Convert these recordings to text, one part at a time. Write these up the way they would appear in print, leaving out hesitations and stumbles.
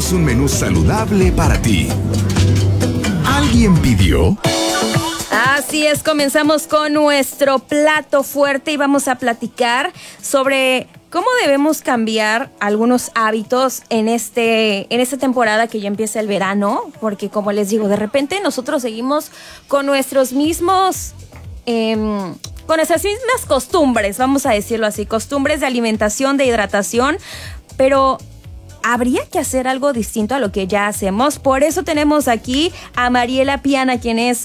tenemos un menú saludable para ti. ¿Alguien pidió? Así es, comenzamos con nuestro plato fuerte y vamos a platicar sobre cómo debemos cambiar algunos hábitos en esta temporada que ya empieza el verano, porque como les digo, de repente nosotros seguimos con nuestros mismos, con esas mismas costumbres, vamos a decirlo así, costumbres de alimentación, de hidratación, pero habría que hacer algo distinto a lo que ya hacemos. Por eso tenemos aquí a Mariela Piana, quien es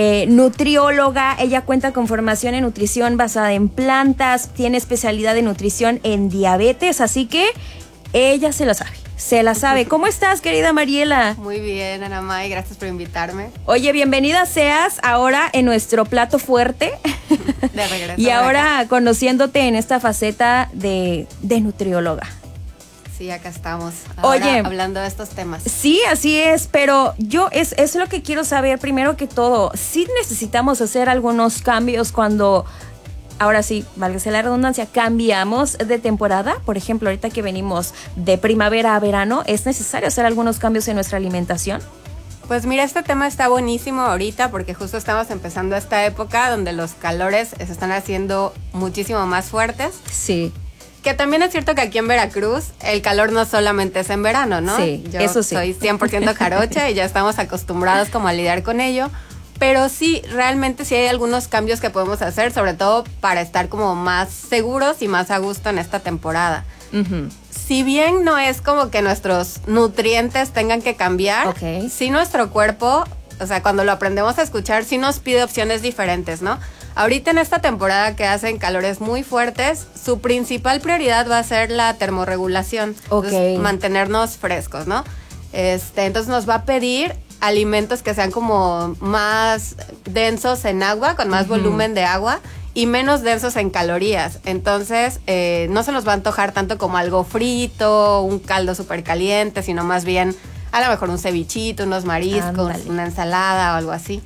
nutrióloga. Ella cuenta con formación en nutrición basada en plantas, tiene especialidad en nutrición en diabetes, así que ella se la sabe. ¿Cómo estás, querida Mariela? Muy bien, Ana May, gracias por invitarme. Oye, bienvenida seas ahora en nuestro plato fuerte. De regreso. Y ahora conociéndote en esta faceta de nutrióloga. Sí, acá estamos. Ahora, oye, hablando de estos temas. Sí, así es, pero yo es lo que quiero saber primero que todo. Sí necesitamos hacer algunos cambios cuando, ahora sí, válgase la redundancia, cambiamos de temporada. Por ejemplo, ahorita que venimos de primavera a verano, ¿es necesario hacer algunos cambios en nuestra alimentación? Pues mira, este tema está buenísimo ahorita porque justo estamos empezando esta época donde los calores se están haciendo muchísimo más fuertes. Sí. Que también es cierto que aquí en Veracruz el calor no solamente es en verano, ¿no? Sí, yo eso sí. soy 100% jarocha y ya estamos acostumbrados como a lidiar con ello. Pero sí, realmente sí hay algunos cambios que podemos hacer, sobre todo para estar como más seguros y más a gusto en esta temporada. Uh-huh. Si bien no es como que nuestros nutrientes tengan que cambiar, okay, sí nuestro cuerpo, o sea, cuando lo aprendemos a escuchar, sí nos pide opciones diferentes, ¿no? Ahorita en esta temporada que hacen calores muy fuertes, su principal prioridad va a ser la termorregulación. Okay. Entonces, mantenernos frescos, ¿no? Entonces nos va a pedir alimentos que sean como más densos en agua, con más volumen de agua y menos densos en calorías. Entonces no se nos va a antojar tanto como algo frito, un caldo súper caliente, sino más bien a lo mejor un cevichito, unos mariscos, ándale, una ensalada o algo así.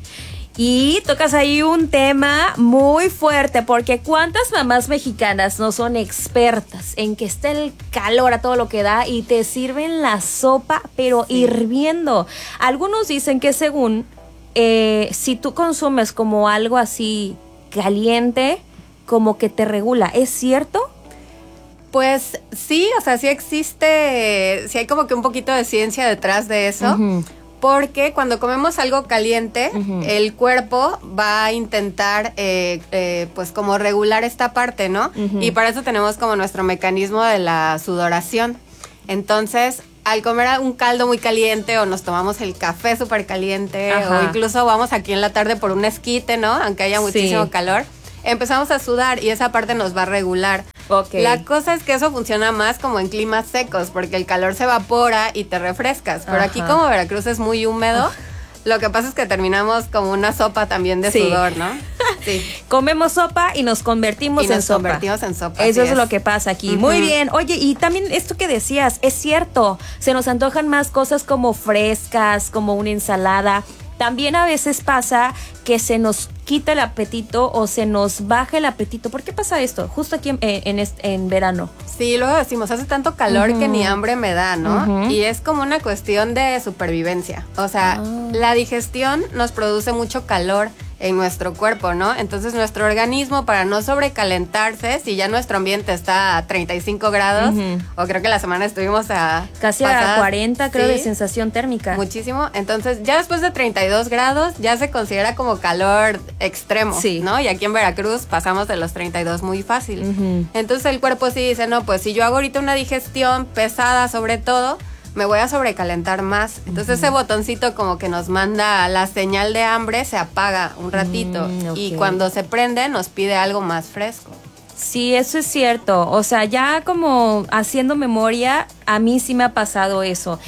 Y tocas ahí un tema muy fuerte, porque ¿cuántas mamás mexicanas no son expertas en que esté el calor a todo lo que da y te sirven la sopa, pero sí, hirviendo? Algunos dicen que según si tú consumes como algo así caliente, como que te regula. ¿Es cierto? Pues sí, o sea, sí existe, sí hay como que un poquito de ciencia detrás de eso. Uh-huh. Porque cuando comemos algo caliente, uh-huh, el cuerpo va a intentar, pues como regular esta parte, ¿no? Uh-huh. Y para eso tenemos como nuestro mecanismo de la sudoración. Entonces, al comer un caldo muy caliente o nos tomamos el café súper caliente, ajá, o incluso vamos aquí en la tarde por un esquite, ¿no? Aunque haya muchísimo calor, empezamos a sudar y esa parte nos va a regular. Okay. La cosa es que eso funciona más como en climas secos, porque el calor se evapora y te refrescas. Pero aquí como Veracruz es muy húmedo, lo que pasa es que terminamos como una sopa también de sudor, ¿no? Sí. Comemos sopa y nos convertimos en sopa. Convertimos en sopa. Eso es lo que pasa aquí. Uh-huh. Muy bien. Oye, y también esto que decías, es cierto, se nos antojan más cosas como frescas, como una ensalada. También a veces pasa que se nos quita el apetito o se nos baja el apetito. ¿Por qué pasa esto? Justo aquí en verano. Sí, luego decimos, hace tanto calor, uh-huh, que ni hambre me da, ¿no? Uh-huh. Y es como una cuestión de supervivencia. O sea, la digestión nos produce mucho calor en nuestro cuerpo, ¿no? Entonces nuestro organismo, para no sobrecalentarse, si ya nuestro ambiente está a 35 grados, uh-huh, o creo que la semana estuvimos a casi a 40, creo, sí, de sensación térmica. Muchísimo. Entonces ya después de 32 grados ya se considera como calor extremo, sí, ¿no? Y aquí en Veracruz pasamos de los 32 muy fácil. Uh-huh. Entonces el cuerpo sí dice, no, pues si yo hago ahorita una digestión pesada sobre todo, me voy a sobrecalentar más. Entonces, uh-huh, ese botoncito como que nos manda la señal de hambre, se apaga un ratito. Okay. Y cuando se prende nos pide algo más fresco. Sí, eso es cierto. O sea, ya como haciendo memoria, a mí sí me ha pasado eso.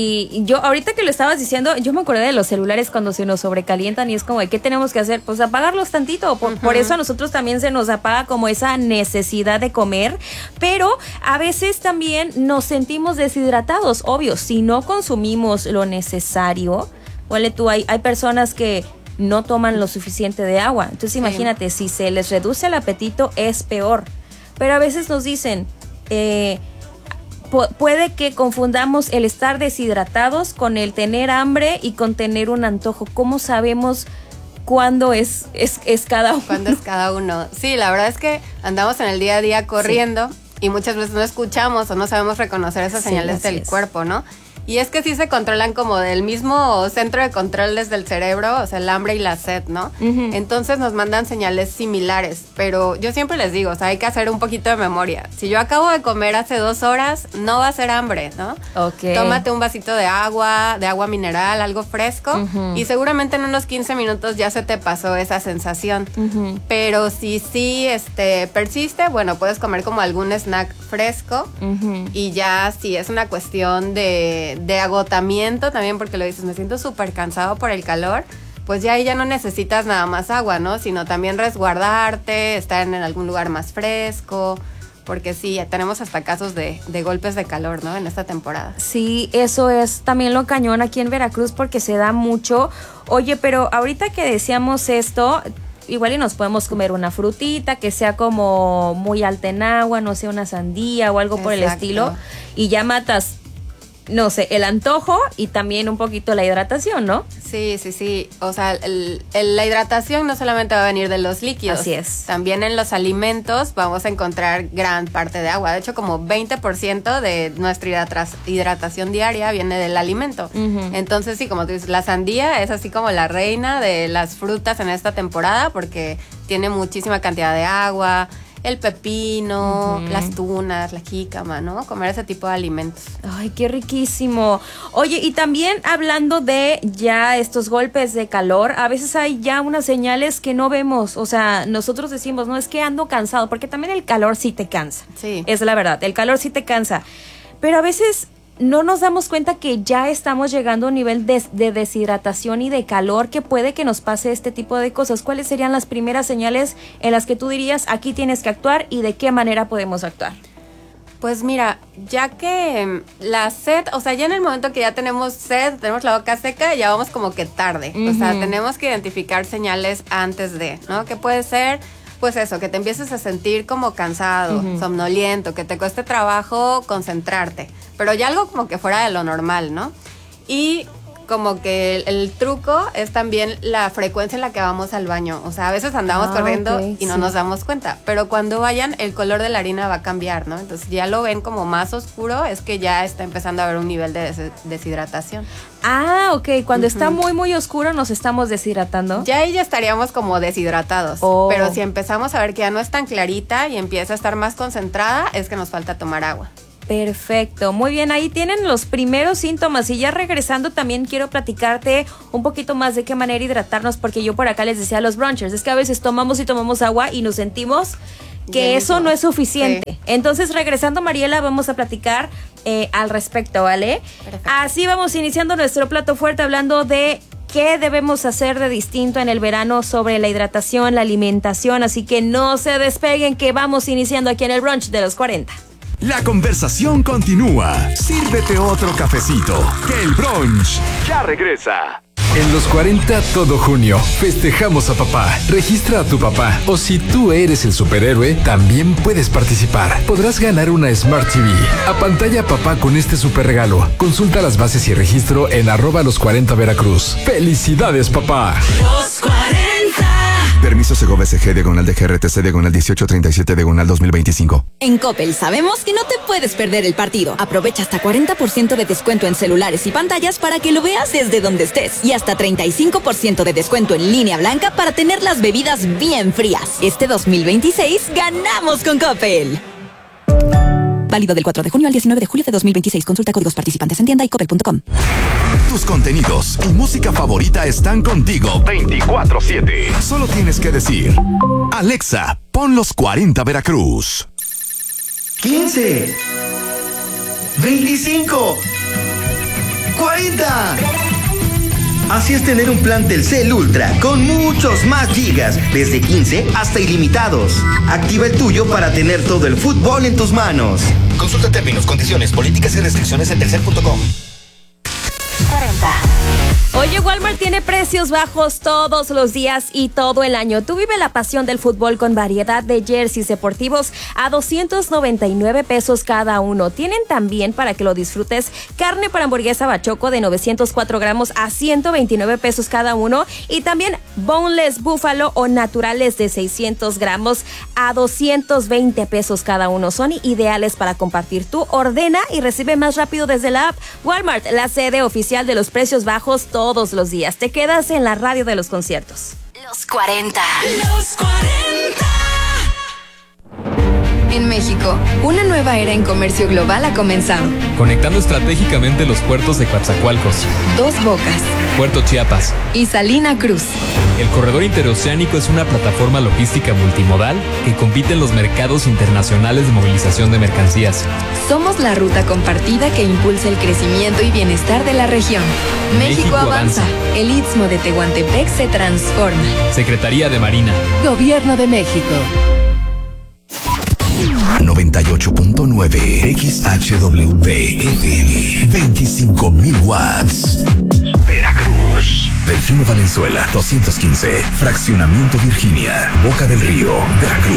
Y yo, ahorita que lo estabas diciendo, yo me acordé de los celulares cuando se nos sobrecalientan y es como, ¿qué tenemos que hacer? Pues apagarlos tantito. Por eso a nosotros también se nos apaga como esa necesidad de comer. Pero a veces también nos sentimos deshidratados. Obvio, si no consumimos lo necesario, ponle tú, hay personas que no toman lo suficiente de agua. Entonces imagínate, si se les reduce el apetito es peor. Pero a veces nos dicen, puede que confundamos el estar deshidratados con el tener hambre y con tener un antojo. ¿Cómo sabemos cuándo es cada uno? ¿Cuándo es cada uno? Sí, la verdad es que andamos en el día a día corriendo y muchas veces no escuchamos o no sabemos reconocer esas señales del cuerpo, ¿no? Y es que sí se controlan como del mismo centro de control desde el cerebro, o sea, el hambre y la sed, ¿no? Uh-huh. Entonces nos mandan señales similares, pero yo siempre les digo, o sea, hay que hacer un poquito de memoria. Si yo acabo de comer hace 2 horas, no va a ser hambre, ¿no? Okay. Tómate un vasito de agua mineral, algo fresco, uh-huh, y seguramente en unos 15 minutos ya se te pasó esa sensación. Uh-huh. Pero si sí persiste, bueno, puedes comer como algún snack fresco, uh-huh, y ya si es una cuestión de agotamiento también, porque lo dices, me siento súper cansado por el calor, pues ya ahí ya no necesitas nada más agua, ¿no? Sino también resguardarte, estar en algún lugar más fresco, porque sí, ya tenemos hasta casos de golpes de calor, ¿no? En esta temporada. Sí, eso es también lo cañón aquí en Veracruz porque se da mucho. Oye, pero ahorita que decíamos esto, igual y nos podemos comer una frutita que sea como muy alta en agua, no sé, una sandía o algo por el estilo, y ya matas, no sé, el antojo y también un poquito la hidratación, ¿no? Sí. O sea, la hidratación no solamente va a venir de los líquidos. Así es. También en los alimentos vamos a encontrar gran parte de agua. De hecho, como 20% de nuestra hidratación diaria viene del alimento. Uh-huh. Entonces, sí, como tú dices, la sandía es así como la reina de las frutas en esta temporada porque tiene muchísima cantidad de agua. El pepino, uh-huh, las tunas, la jícama, ¿no? Comer ese tipo de alimentos. Ay, qué riquísimo. Oye, y también hablando de ya estos golpes de calor, a veces hay ya unas señales que no vemos. O sea, nosotros decimos, no, es que ando cansado, porque también el calor sí te cansa. Sí. Es la verdad, el calor sí te cansa. Pero a veces no nos damos cuenta que ya estamos llegando a un nivel de deshidratación y de calor que puede que nos pase este tipo de cosas. ¿Cuáles serían las primeras señales en las que tú dirías, aquí tienes que actuar y de qué manera podemos actuar? Pues mira, ya que la sed, o sea, ya en el momento que ya tenemos sed, tenemos la boca seca, ya vamos como que tarde. Uh-huh. O sea, tenemos que identificar señales antes de, ¿no? ¿Qué puede ser? Pues eso, que te empieces a sentir como cansado, uh-huh, somnoliento, que te cueste trabajo concentrarte, pero ya algo como que fuera de lo normal, ¿no? Y como que el truco es también la frecuencia en la que vamos al baño. O sea, a veces andamos corriendo y no nos damos cuenta, pero cuando vayan el color de la harina va a cambiar, ¿no? Entonces ya lo ven como más oscuro, es que ya está empezando a haber un nivel de deshidratación. Ah, ok. Cuando está muy, muy oscuro nos estamos deshidratando. Ya ahí ya estaríamos como deshidratados. Pero si empezamos a ver que ya no es tan clarita y empieza a estar más concentrada, es que nos falta tomar agua. Perfecto, muy bien, ahí tienen los primeros síntomas y ya regresando también quiero platicarte un poquito más de qué manera hidratarnos porque yo por acá les decía a los brunchers, es que a veces tomamos agua y nos sentimos que eso no es suficiente. Sí. Entonces regresando Mariela vamos a platicar al respecto, ¿vale? Perfecto. Así vamos iniciando nuestro plato fuerte hablando de qué debemos hacer de distinto en el verano sobre la hidratación, la alimentación, así que no se despeguen que vamos iniciando aquí en el brunch de los 40. La conversación continúa. Sírvete otro cafecito, que el brunch ya regresa. En los 40 todo junio festejamos a papá. Registra a tu papá. O si tú eres el superhéroe, también puedes participar. Podrás ganar una Smart TV. Apantalla a papá con este super regalo. Consulta las bases y registro en @los40 Veracruz. ¡Felicidades, papá! Los 40. Permiso Segov SG /DGRTC /1837 /2025. En Coppel sabemos que no te puedes perder el partido. Aprovecha hasta 40% de descuento en celulares y pantallas para que lo veas desde donde estés. Y hasta 35% de descuento en línea blanca para tener las bebidas bien frías. Este 2026 ganamos con Coppel. Válido del 4 de junio al 19 de julio de 2026. Consulta códigos participantes en tienda y coppel.com. Tus contenidos y música favorita están contigo 24/7. Solo tienes que decir: Alexa, pon los 40 Veracruz. 15, 25, 40. Así es tener un plan Telcel Ultra con muchos más gigas, desde 15 hasta ilimitados. Activa el tuyo para tener todo el fútbol en tus manos. Consulta términos, condiciones, políticas y restricciones en telcel.com. Oye, Walmart tiene precios bajos todos los días y todo el año. Tú vive la pasión del fútbol con variedad de jerseys deportivos a 299 pesos cada uno. Tienen también, para que lo disfrutes, carne para hamburguesa bachoco de 904 gramos a 129 pesos cada uno. Y también boneless búfalo o naturales de 600 gramos a 220 pesos cada uno. Son ideales para compartir. Tú ordena y recibe más rápido desde la app. Walmart, la sede oficial de los precios bajos todos los días. Te quedas en la radio de los conciertos. Los 40. Los 40. En México, una nueva era en comercio global ha comenzado. Conectando estratégicamente los puertos de Coatzacoalcos, Dos Bocas Puerto Chiapas y Salina Cruz. El corredor interoceánico es una plataforma logística multimodal que compite en los mercados internacionales de movilización de mercancías. Somos la ruta compartida que impulsa el crecimiento y bienestar de la región. México avanza. El Istmo de Tehuantepec se transforma. Secretaría de Marina. Gobierno de México. 98.9 XHWV FM 25.000 watts. Veracruz. Delfino Valenzuela 215. Fraccionamiento Virginia. Boca del Río. Veracruz.